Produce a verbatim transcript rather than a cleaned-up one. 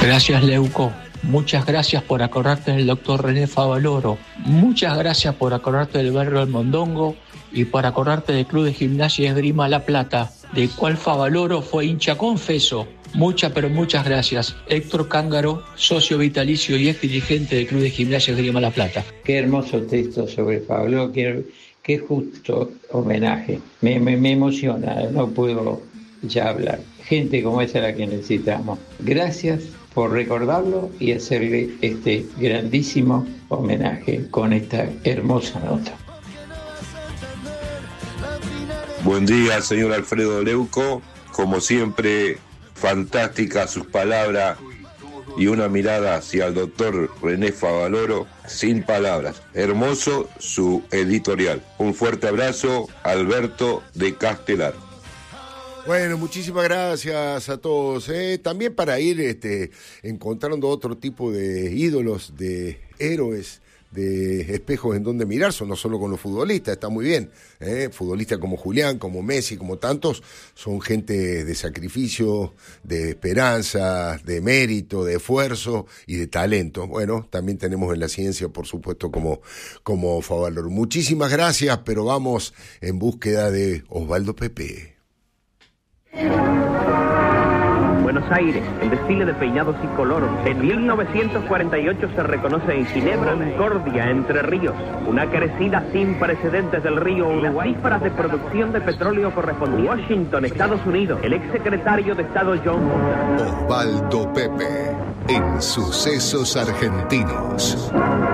Gracias, Leuco. Muchas gracias por acordarte del doctor René Favaloro. Muchas gracias por acordarte del barrio del Mondongo y por acordarte del Club de Gimnasia y Esgrima La Plata, del cual Favaloro fue hincha confeso. Muchas, pero muchas gracias. Héctor Cángaro, socio vitalicio y ex dirigente del Club de Gimnasia y Esgrima La Plata. Qué hermoso texto sobre Favaloro, qué, qué justo homenaje. Me, me, me emociona, no puedo ya hablar. Gente como esa es la que necesitamos. Gracias por recordarlo y hacerle este grandísimo homenaje con esta hermosa nota. Buen día, señor Alfredo Leuco. Como siempre, fantásticas sus palabras y una mirada hacia el doctor René Favaloro sin palabras. Hermoso su editorial. Un fuerte abrazo, Alberto de Castelar. Bueno, muchísimas gracias a todos. ¿eh? También para ir este, encontrando otro tipo de ídolos, de héroes, de espejos en donde mirarse, no solo con los futbolistas, está muy bien. ¿eh? Futbolistas como Julián, como Messi, como tantos, son gente de sacrificio, de esperanza, de mérito, de esfuerzo y de talento. Bueno, también tenemos en la ciencia, por supuesto, como, como Favaloro. Muchísimas gracias, pero vamos en búsqueda de Osvaldo Pepe. Buenos Aires, el desfile de peinados y color. En mil novecientos cuarenta y ocho se reconoce en Ginebra, Concordia, Entre Ríos, una crecida sin precedentes del río Uruguay. Las cifras de producción de petróleo corresponden a Washington, Estados Unidos. El exsecretario de Estado John Osvaldo Pepe, en Sucesos Argentinos.